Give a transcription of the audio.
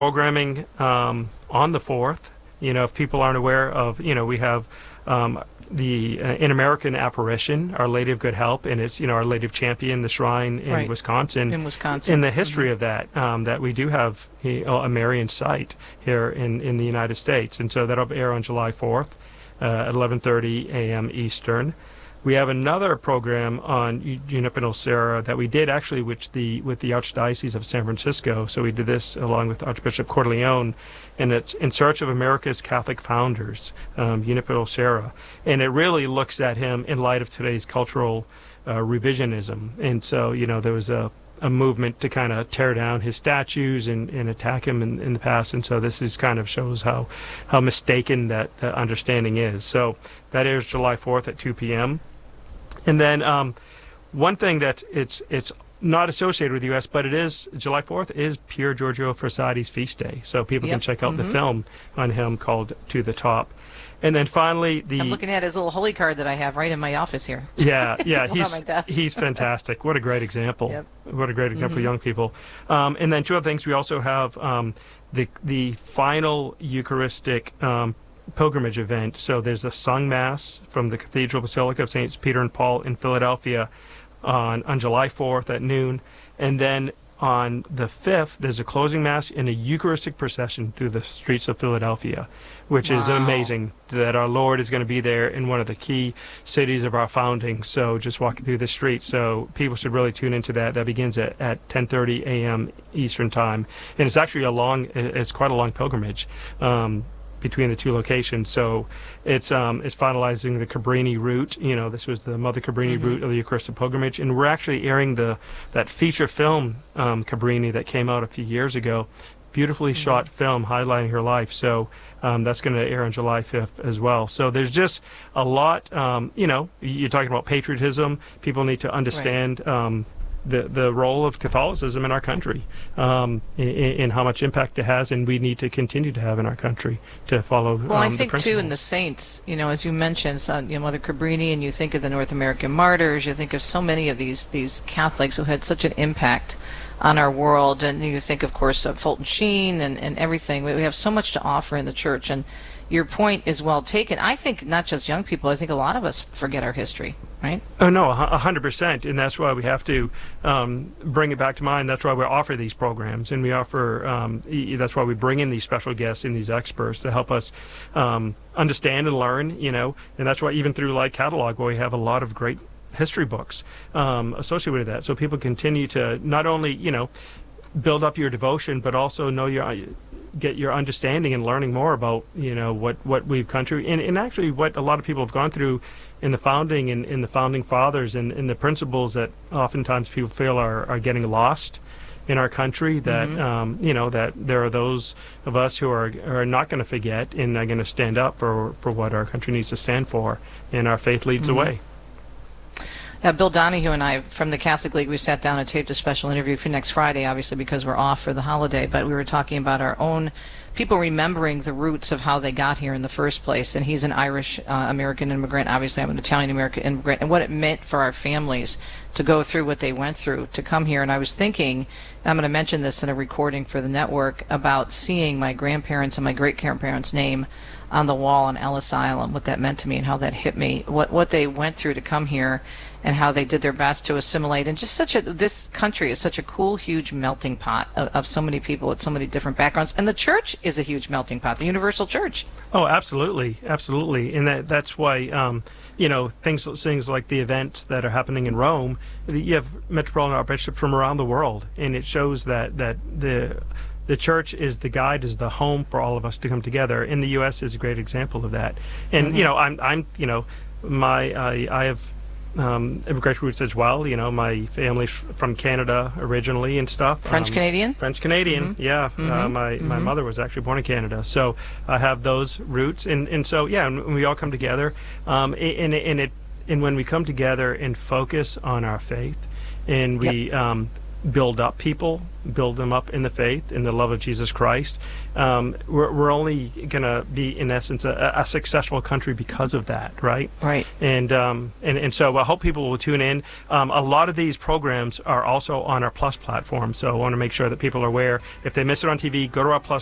programming on the 4th. If people aren't aware of, we have the In American apparition, Our Lady of Good Help, and it's Our Lady of Champion, the shrine in Right. Wisconsin. In Wisconsin. In the history of that we do have a Marian site here in the United States, and so that'll air on July 4th at 11:30 a.m. Eastern. We have another program on Junipero Serra that we did actually with the Archdiocese of San Francisco. So we did this along with Archbishop Corleone, and it's In Search of America's Catholic Founders, Junipero Serra. And it really looks at him in light of today's cultural revisionism. And so, there was a movement to kind of tear down his statues and attack him in the past, and so this is kind of shows how mistaken that understanding is. So that airs July 4th at 2 p.m. And then one thing that it's not associated with the U.S., but it is, July 4th is Pier Giorgio Frassati's feast day, so people can check out the film on him called To the Top. And then finally, I'm looking at his little holy card that I have right in my office here. Yeah, on he's fantastic. What a great example. Yep. What a great example for young people. And then two other things. We also have the final Eucharistic pilgrimage event. So there's a sung mass from the Cathedral Basilica of Saints Peter and Paul in Philadelphia on July 4th at noon. And then on the 5th, there's a closing mass and a Eucharistic procession through the streets of Philadelphia, which is amazing that our Lord is going to be there in one of the key cities of our founding. So just walking through the street. So people should really tune into that. That begins at 10:30 a.m. Eastern Time. And it's actually it's quite a long pilgrimage between the two locations. So it's finalizing the Cabrini route. This was the Mother Cabrini route of the Eucharistic pilgrimage, and we're actually airing that feature film Cabrini that came out a few years ago. Beautifully shot film highlighting her life. So that's going to air on July 5th as well. So there's just a lot. You're talking about patriotism. People need to understand the role of Catholicism in our country, in how much impact it has, and we need to continue to have in our country to follow Well, I think, the too, in the saints, as you mentioned, Mother Cabrini, and you think of the North American martyrs, you think of so many of these Catholics who had such an impact on our world, and you think, of course, of Fulton Sheen and everything. We have so much to offer in the church, and your point is well taken. I think not just young people, I think a lot of us forget our history, right? Oh, no, 100%, and that's why we have to bring it back to mind. That's why we offer these programs, and we offer, that's why we bring in these special guests and these experts to help us understand and learn, and that's why even through Light Catalog, where we have a lot of great history books associated with that, so people continue to not only, build up your devotion, but also get your understanding and learning more about what we've country and actually what a lot of people have gone through in the founding and in the founding fathers and the principles that oftentimes people feel are getting lost in our country, that that there are those of us who are not going to forget and are going to stand up for what our country needs to stand for, and our faith leads the way. Bill Donahue and I from the Catholic League, we sat down and taped a special interview for next Friday, obviously because we're off for the holiday, but we were talking about our own people remembering the roots of how they got here in the first place. And he's an Irish American immigrant. Obviously, I'm an Italian American immigrant, and what it meant for our families to go through what they went through to come here. And I was thinking, I'm going to mention this in a recording for the network, about seeing my grandparents' and my great-grandparents' name on the wall on Ellis Island, what that meant to me and how that hit me, what they went through to come here, and how they did their best to assimilate. And just this country is such a cool, huge melting pot of so many people with so many different backgrounds. And the church is a huge melting pot, the universal church. Oh, absolutely, absolutely. And that's why, things like the events that are happening in Rome, you have Metropolitan Archbishops from around the world, and it shows that the church is the guide, is the home for all of us to come together. And the U.S. is a great example of that. And I have immigration roots as well. My family's from Canada originally and stuff. French Canadian. Yeah. My mother was actually born in Canada, so I have those roots. And so and we all come together. And when we come together and focus on our faith, and we build up people, build them up in the faith, in the love of Jesus Christ. We're only going to be, in essence, a successful country because of that, right? Right. And so I hope people will tune in. A lot of these programs are also on our Plus platform, so I want to make sure that people are aware. If they miss it on TV, go to our Plus